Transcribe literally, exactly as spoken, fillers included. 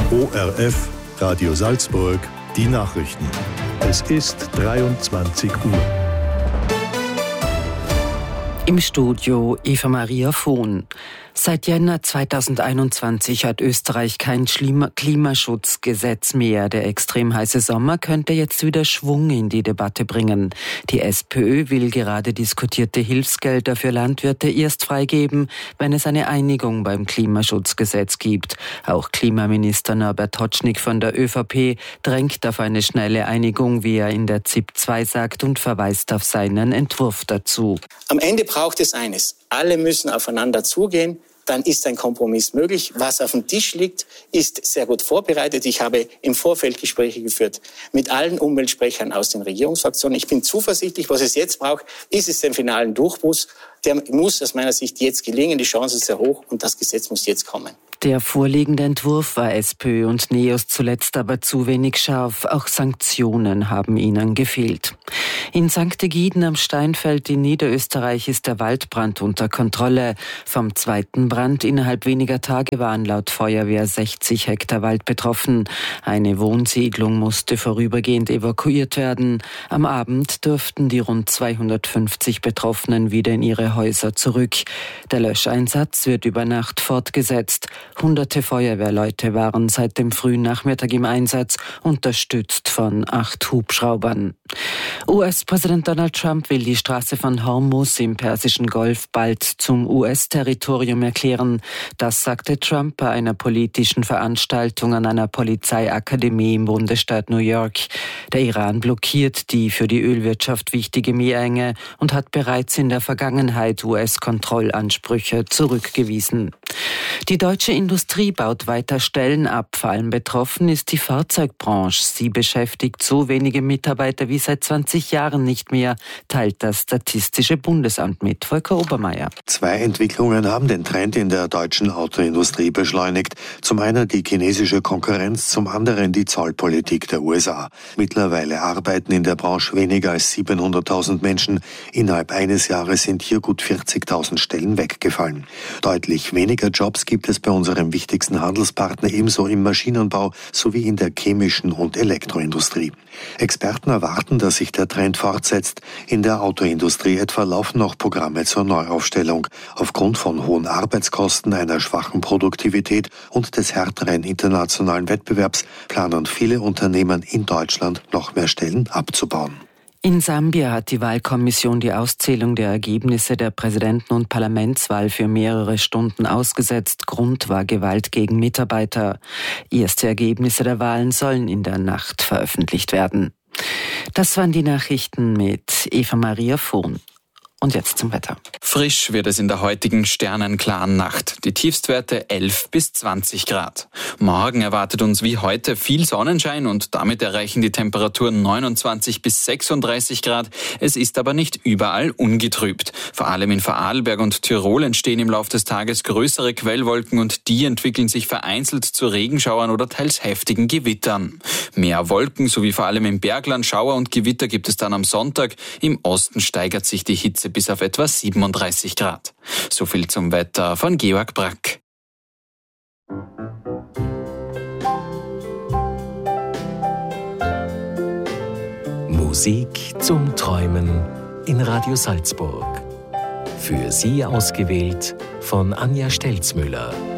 O R F, Radio Salzburg, die Nachrichten. Es ist dreiundzwanzig Uhr. Im Studio Eva Maria Vohn. Seit Jänner zweitausendeinundzwanzig hat Österreich kein Klimaschutzgesetz mehr. Der extrem heiße Sommer könnte jetzt wieder Schwung in die Debatte bringen. Die SPÖ will gerade diskutierte Hilfsgelder für Landwirte erst freigeben, wenn es eine Einigung beim Klimaschutzgesetz gibt. Auch Klimaminister Norbert Totschnig von der ÖVP drängt auf eine schnelle Einigung, wie er in der Z I P zwei sagt, und verweist auf seinen Entwurf dazu. Am Ende braucht es eines. Alle müssen aufeinander zugehen. Dann ist ein Kompromiss möglich. Was auf dem Tisch liegt, ist sehr gut vorbereitet. Ich habe im Vorfeld Gespräche geführt mit allen Umweltsprechern aus den Regierungsfraktionen. Ich bin zuversichtlich, was es jetzt braucht, ist es den finalen Durchbruch. Der muss aus meiner Sicht jetzt gelingen. Die Chance ist sehr hoch und das Gesetz muss jetzt kommen. Der vorliegende Entwurf war SPÖ und NEOS zuletzt aber zu wenig scharf. Auch Sanktionen haben ihnen gefehlt. In Sankt Egiden am Steinfeld in Niederösterreich ist der Waldbrand unter Kontrolle. Vom zweiten Brand innerhalb weniger Tage waren laut Feuerwehr sechzig Hektar Wald betroffen. Eine Wohnsiedlung musste vorübergehend evakuiert werden. Am Abend durften die rund zweihundertfünfzig Betroffenen wieder in ihre Häuser zurück. Der Löscheinsatz wird über Nacht fortgesetzt. Hunderte Feuerwehrleute waren seit dem frühen Nachmittag im Einsatz, unterstützt von acht Hubschraubern. U S-Präsident Donald Trump will die Straße von Hormuz im Persischen Golf bald zum U S-Territorium erklären. Das sagte Trump bei einer politischen Veranstaltung an einer Polizeiakademie im Bundesstaat New York. Der Iran blockiert die für die Ölwirtschaft wichtige Meerenge und hat bereits in der Vergangenheit U S-Kontrollansprüche zurückgewiesen. Die deutsche Industrie baut weiter Stellen ab. Vor allem betroffen ist die Fahrzeugbranche. Sie beschäftigt so wenige Mitarbeiter wie seit zwanzig Jahren nicht mehr, teilt das Statistische Bundesamt mit. Volker Obermeier. Zwei Entwicklungen haben den Trend in der deutschen Autoindustrie beschleunigt. Zum einen die chinesische Konkurrenz, zum anderen die Zollpolitik der U S A. Mittlerweile arbeiten in der Branche weniger als siebenhunderttausend Menschen. Innerhalb eines Jahres sind hier gut vierzigtausend Stellen weggefallen. Deutlich weniger Jobs gibt es bei unserem wichtigsten Handelspartner ebenso im Maschinenbau sowie in der chemischen und Elektroindustrie. Experten erwarten, dass sich der Trend fortsetzt. In der Autoindustrie etwa laufen noch Programme zur Neuaufstellung. Aufgrund von hohen Arbeitskosten, einer schwachen Produktivität und des härteren internationalen Wettbewerbs planen viele Unternehmen in Deutschland noch mehr Stellen abzubauen. In Sambia hat die Wahlkommission die Auszählung der Ergebnisse der Präsidenten- und Parlamentswahl für mehrere Stunden ausgesetzt. Grund war Gewalt gegen Mitarbeiter. Erste Ergebnisse der Wahlen sollen in der Nacht veröffentlicht werden. Das waren die Nachrichten mit Eva Maria Vohn. Und jetzt zum Wetter. Frisch wird es in der heutigen sternenklaren Nacht. Die Tiefstwerte elf bis zwanzig Grad. Morgen erwartet uns wie heute viel Sonnenschein und damit erreichen die Temperaturen neunundzwanzig bis sechsunddreißig Grad. Es ist aber nicht überall ungetrübt. Vor allem in Vorarlberg und Tirol entstehen im Laufe des Tages größere Quellwolken und die entwickeln sich vereinzelt zu Regenschauern oder teils heftigen Gewittern. Mehr Wolken sowie vor allem im Bergland Schauer und Gewitter gibt es dann am Sonntag. Im Osten steigert sich die Hitze bis auf etwa siebenunddreißig Grad. So viel zum Wetter von Georg Brack. Musik zum Träumen in Radio Salzburg. Für Sie ausgewählt von Anja Stelzmüller.